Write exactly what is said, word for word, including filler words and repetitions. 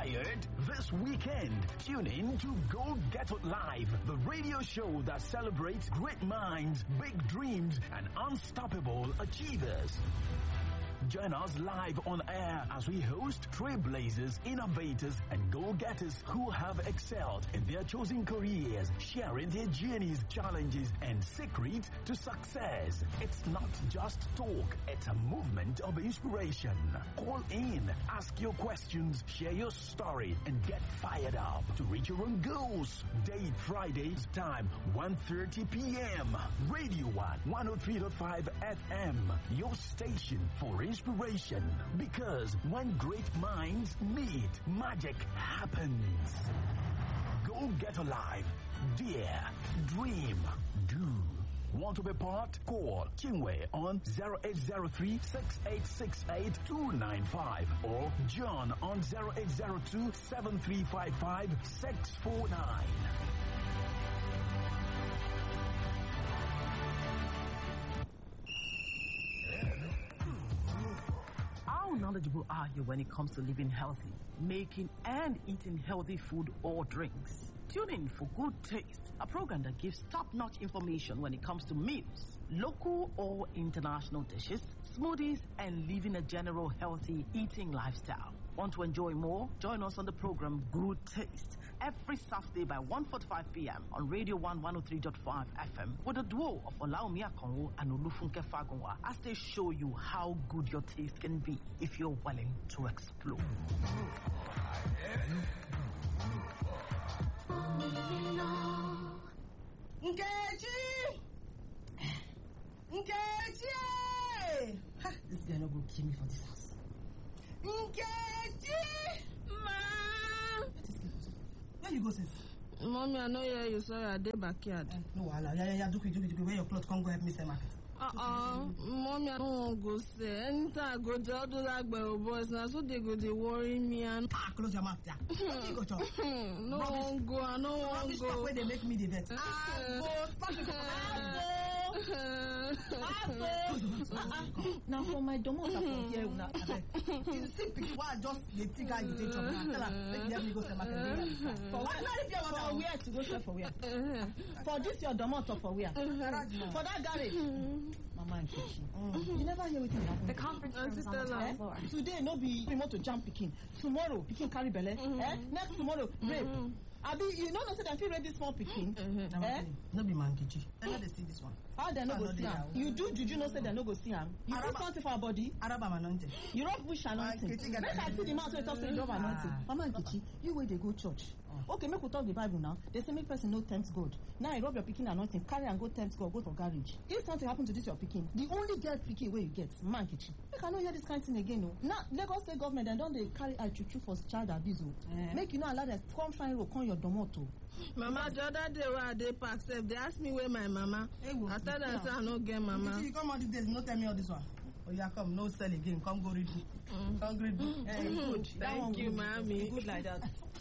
inspired? This weekend, tune in to Go Get It Live, the radio show that celebrates great minds, big dreams, and unstoppable achievers. Join us live on air as we host trailblazers, innovators, and go-getters who have excelled in their chosen careers, sharing their journeys, challenges, and secrets to success. It's not just talk, it's a movement of inspiration. Call in, ask your questions, share your story, and get fired up to reach your own goals. Date Fridays, time one thirty p.m. Radio one, one oh three point five F M, your station for inspiration, because when great minds meet, magic happens. Go Get Alive. Dare. Dream. Do. Want to be part? Call Chinwe on zero eight zero three, six eight six eight, two nine five or John on zero eight zero two, seven three five five, six four nine. How knowledgeable are you when it comes to living healthy, making and eating healthy food or drinks? Tune in for Good Taste, a program that gives top-notch information when it comes to meals, local or international dishes, smoothies, and living a general healthy eating lifestyle. Want to enjoy more? Join us on the program Good Taste every Saturday by one forty-five p.m. on Radio one one oh three point five F M with a duo of Olaomi Akonwo and Olufunke Fagunwa as they show you how good your taste can be if you're willing to explore. Nkechi! Nkechi! Ha! This guy no go kill me for this house. Nkechi! Ma! Where you go, sis? Mommy, I know yeah, you saw your day backyard. Uh, no, wala. Yeah, yeah, yeah. Do quick, do quick, do quick. Wear your clothes. Come go help me sell market. Uh-uh. Mommy, I don't want to go say. Anytime I go to all those Agbero boys, now so they go, they worry me and... Ah, close your mouth, yeah. What you go, chop? No one go, I don't want to go. Stop where they make me the vet. Ah, go. Stop it. Now for my domot for here una abeg. You see pikin why just dey think how you dey chop na tell am make dem go sell market. For why not if you want for where to go sell for where? For this your domot or for where? For that garage. Mama and Kichi. You never hear wetin happen. The conference room is on the top floor. Today no be remote to jam pikin. Tomorrow pikin carry belle. Eh? Next tomorrow rape. Abi, you know no say dem fit rape this small pikin. Eh? No be Mankichi. I no dey see this one. How dem no go see am? You do juju no say dem no go see am. You put something for our body. Araba anointing. You rub bush anointing. Make I see the mouth wey talk say you rub anointing. Mama Nkechi, you wey dey go church. Okay, make we talk the Bible now. They say make person no tempt God. Now you rub your pikin anointing, carry and go tempt God, go for garage. If something happen to this your pikin, the only girl pikin wey you get, man Nkechi. You cannot hear this kind of thing again, no. Now Lagos State government dem don dey carry eye chuchu for child abuse. Eh. Make you no allow them come find road, come your domoto. Mama, the other day when I dey park sef, they ask me where my mama. Hey, I tell them say I no get mama. You come all these days, no tell me all this one. Oh yeah, come, no sell again. Come go read book. Mm. Come read book. Mm. Hey, good. Thank you, mommy. Good like that.